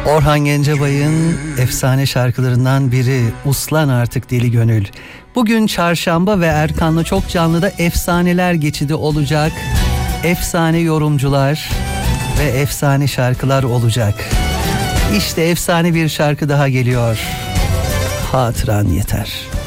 Orhan Gencebay'ın efsane şarkılarından biri Uslan Artık Deli Gönül. Bugün çarşamba ve Erkan'la çok canlıda efsaneler geçidi olacak. Efsane yorumcular ve efsane şarkılar olacak. İşte efsane bir şarkı daha geliyor. Hatıran yeter.